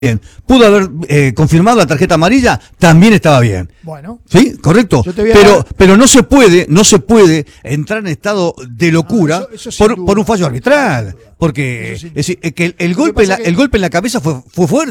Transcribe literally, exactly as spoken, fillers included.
bien. Pudo haber eh, confirmado la tarjeta amarilla, también estaba bien. Bueno. ¿Sí? Correcto. Pero, dar... pero no se puede, no se puede entrar en estado de locura no, eso, eso por, por un fallo arbitral. Porque es decir, que el, el golpe, la, el golpe en la cabeza fue, fue fuerte.